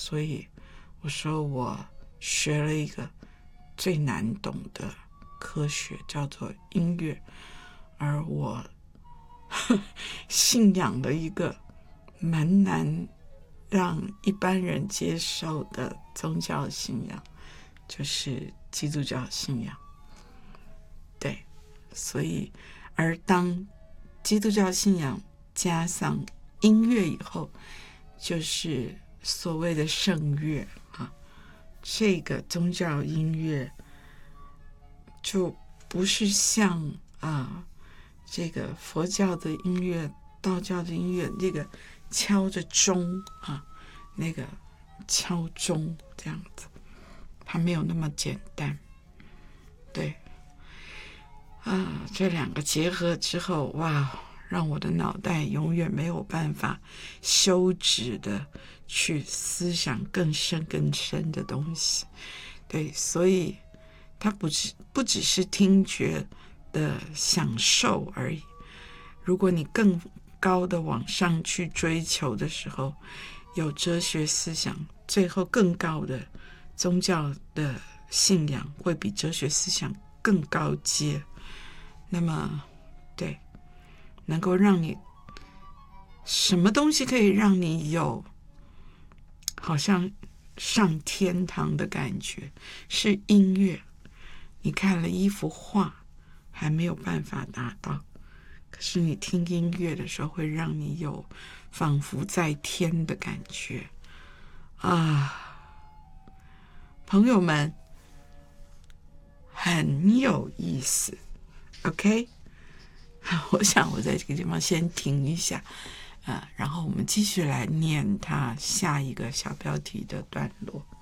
所以我说我学了一个最难懂的科学，叫做音乐，而我信仰的一个蛮难让一般人接受的宗教信仰，就是基督教信仰。对，所以而当基督教信仰加上音乐以后，就是所谓的圣乐啊，这个宗教音乐就不是像这个佛教的音乐、道教的音乐，这个敲着钟那个敲钟这样子，它没有那么简单。对这两个结合之后，哇，让我的脑袋永远没有办法休止的去思想更深更深的东西。对，所以它不只是听觉的享受而已，如果你更高的往上去追求的时候，有哲学思想，最后更高的宗教的信仰会比哲学思想更高阶。那么对，能够让你什么东西可以让你有好像上天堂的感觉，是音乐。你看了一幅画还没有办法达到，可是你听音乐的时候会让你有仿佛在天的感觉朋友们，很有意思。 OK， 我想我在这个地方先停一下然后我们继续来念它下一个小标题的段落。